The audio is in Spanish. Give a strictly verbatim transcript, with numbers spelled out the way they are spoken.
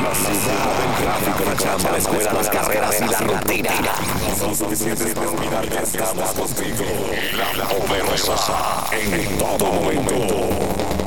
ciudad, el tráfico, la chamba, la escuela, las carreras y la rutina. Son suficientes para olvidar que estamos contigo. La poderosa en todo momento.